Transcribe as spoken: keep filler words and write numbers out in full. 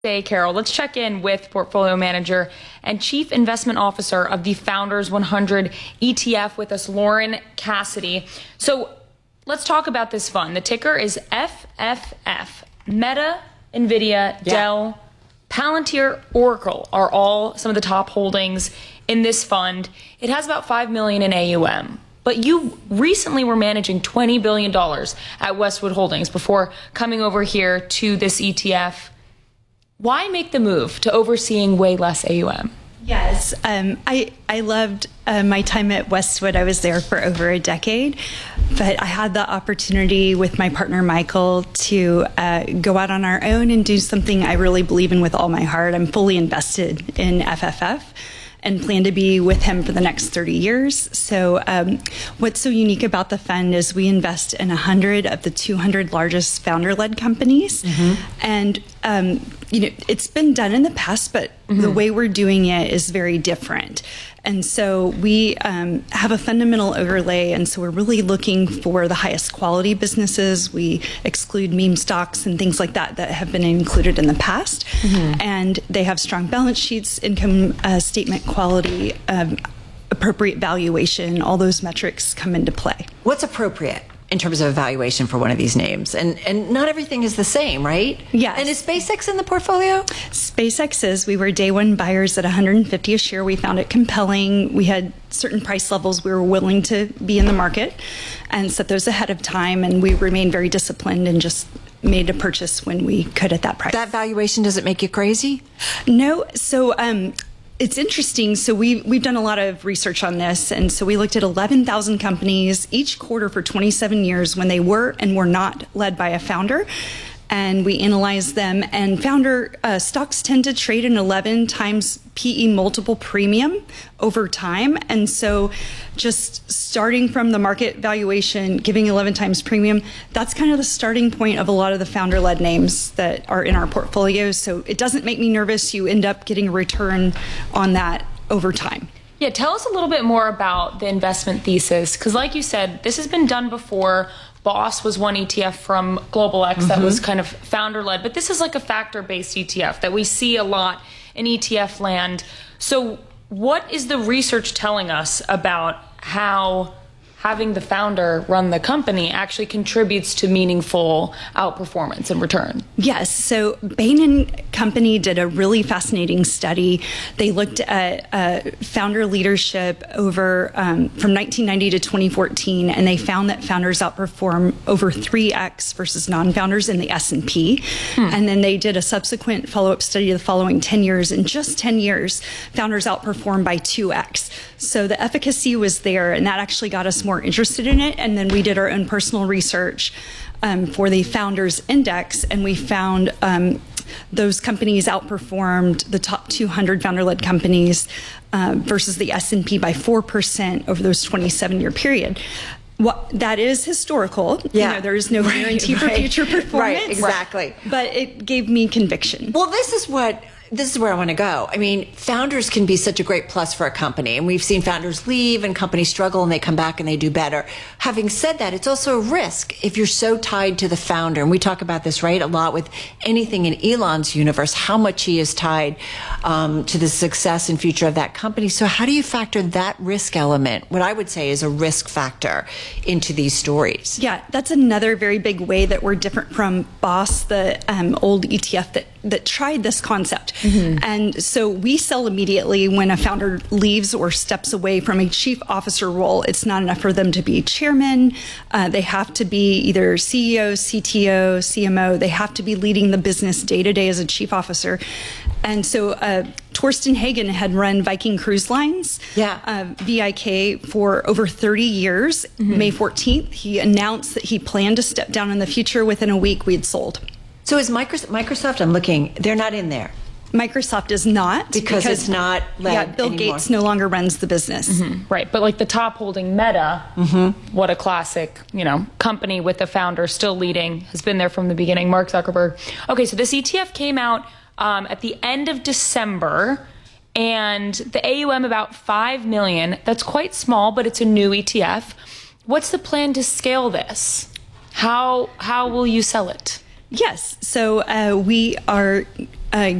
Hey, Carol, let's check in with portfolio manager and chief investment officer of the Founders one hundred E T F with us, Lauren Cassidy. So let's talk about this fund. The ticker is F F F. Meta, NVIDIA, yeah. Dell, Palantir, Oracle are all some of the top holdings in this fund. It has about five million dollars in A U M. But you recently were managing twenty billion dollars at Westwood Holdings before coming over here to this E T F. Why make the move to overseeing way less A U M? Yes, um, I, I loved uh, my time at Westwood. I was there for over a decade, but I had the opportunity with my partner Michael to uh, go out on our own and do something I really believe in with all my heart. I'm fully invested in F F F and plan to be with him for the next thirty years. So um, what's so unique about the fund is we invest in one hundred of the two hundred largest founder-led companies. Mm-hmm. And um, you know, it's been done in the past, but mm-hmm. the way we're doing it is very different. And so we um, have a fundamental overlay, and so we're really looking for the highest quality businesses. We exclude meme stocks and things like that that have been included in the past. Mm-hmm. And they have strong balance sheets, income uh, statement quality, um, appropriate valuation, all those metrics come into play. What's appropriate in terms of evaluation for one of these names? And and not everything is the same, right? Yes. And is SpaceX in the portfolio? SpaceX is. We were day one buyers at one hundred fifty a share. We found it compelling. We had certain price levels we were willing to be in the market and set those ahead of time. And we remained very disciplined and just made a purchase when we could at that price. That valuation doesn't make you crazy? No. So, um, it's interesting. So we, we've done a lot of research on this. And so we looked at eleven thousand companies each quarter for twenty-seven years when they were and were not led by a founder. And we analyzed them. And founder uh, stocks tend to trade an eleven times P E multiple premium over time. And so just starting from the market valuation, giving eleven times premium, that's kind of the starting point of a lot of the founder-led names that are in our portfolio. So it doesn't make me nervous. You end up getting a return on that over time. Yeah, tell us a little bit more about the investment thesis, because like you said, this has been done before. Boss was one E T F from Global X mm-hmm. that was kind of founder-led, but this is like a factor-based E T F that we see a lot in E T F land. So what is the research telling us about how having the founder run the company actually contributes to meaningful outperformance and return? Yes. So Bain and Company did a really fascinating study. They looked at uh, founder leadership over um, from nineteen ninety to twenty fourteen, and they found that founders outperform over three X versus non-founders in the S and P. Hmm. And then they did a subsequent follow-up study the following ten years. In just ten years, founders outperformed by two X. So the efficacy was there, and that actually got us more interested in it. And then we did our own personal research um, for the Founders Index, and we found um, those companies outperformed the top two hundred founder-led companies uh, versus the S and P by four percent over those twenty-seven year period. What, that is historical. Yeah. You know, there is no guarantee right, for right. future performance. Right, exactly. But it gave me conviction. Well, this is what... This is where I want to go. I mean, founders can be such a great plus for a company. And we've seen founders leave and companies struggle and they come back and they do better. Having said that, it's also a risk if you're so tied to the founder. And we talk about this, right, a lot with anything in Elon's universe, how much he is tied um, to the success and future of that company. So how do you factor that risk element, what I would say is a risk factor, into these stories? Yeah, that's another very big way that we're different from Boss, the um, old E T F that, that tried this concept. Mm-hmm. And so we sell immediately when a founder leaves or steps away from a chief officer role. It's not enough for them to be chairman. Uh, they have to be either C E O, C T O, C M O. They have to be leading the business day to day as a chief officer. And so uh, Torsten Hagen had run Viking Cruise Lines, yeah. uh, V I K, for over thirty years. Mm-hmm. May fourteenth, he announced that he planned to step down in the future. Within a week, we'd sold. So is Microsoft, I'm looking, they're not in there. Microsoft is not. Because, because it's not led Yeah, Bill anymore. Gates no longer runs the business. Mm-hmm. Right, but like the top holding Meta, mm-hmm. what a classic, you know, company with the founder still leading, has been there from the beginning, Mark Zuckerberg. Okay, so this E T F came out um, at the end of December, and the A U M about five million. That's quite small, but it's a new E T F. What's the plan to scale this? How how will you sell it? Yes, so uh, we are uh,